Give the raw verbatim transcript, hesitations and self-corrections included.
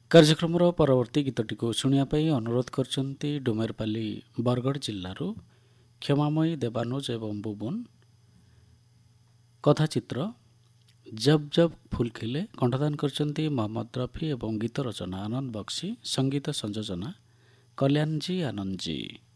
କାର୍ଯ୍ୟକ୍ରମର ପରବର୍ତ୍ତୀ ଗୀତଟିକୁ ଶୁଣିବା ପାଇଁ ଅନୁରୋଧ କରିଛନ୍ତି ଡୁମେରପାଲି ବରଗଡ଼ ଜିଲ୍ଲାରୁ କ୍ଷମାମୟୀ ଦେବାନୁଜ ଏବଂ ବୁବୁନ। କଥାଚିତ୍ର ଜବ୍ ଜବ୍ ଫୁଲ ଖିଲେ କଣ୍ଠଦାନ କରିଛନ୍ତି ମହମ୍ମଦ ରଫି ଏବଂ ଗୀତ ରଚନା ଆନନ୍ଦ ବକ୍ସି, ସଙ୍ଗୀତ ସଂଯୋଜନା କଲ୍ୟାଣଜୀ ଆନନ୍ଦଜୀ।